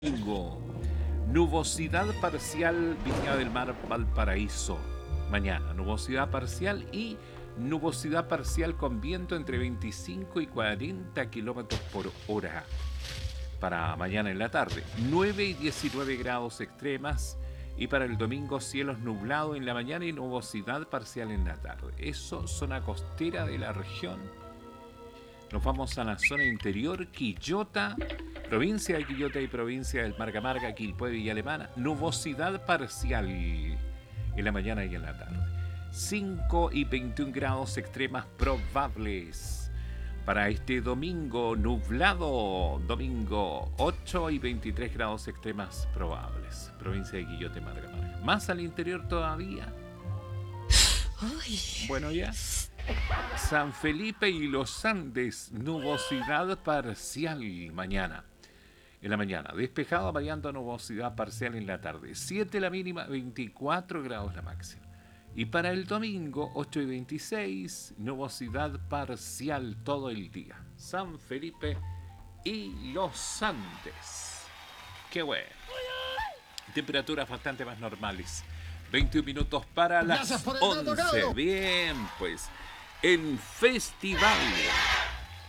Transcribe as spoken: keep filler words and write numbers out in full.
Domingo, nubosidad parcial, Viña del Mar, Valparaíso. Mañana, nubosidad parcial y nubosidad parcial con viento entre veinticinco y cuarenta kilómetros por hora. Para mañana en la tarde, nueve y diecinueve grados extremas. Y para el domingo, cielos nublados en la mañana y nubosidad parcial en la tarde. Eso, zona costera de la región. Nos vamos a la zona interior, Quillota, provincia de Quillota y provincia del Marga Marga, Quilpué y Alemana. Nubosidad parcial en la mañana y en la tarde. cinco y veintiún grados extremas probables. Para este domingo, nublado, domingo, ocho y veintitrés grados extremas probables. Provincia de Quillota y Marga Marga. Más al interior todavía. Ay. Bueno, ya. San Felipe y los Andes, nubosidad parcial mañana. En la mañana, despejado variando a nubosidad parcial en la tarde. siete la mínima, veinticuatro grados la máxima. Y para el domingo, ocho y veintiséis, nubosidad parcial todo el día. San Felipe y los Andes. Qué bueno. Temperaturas bastante más normales. veintiún minutos para las once. Bien, pues. En festival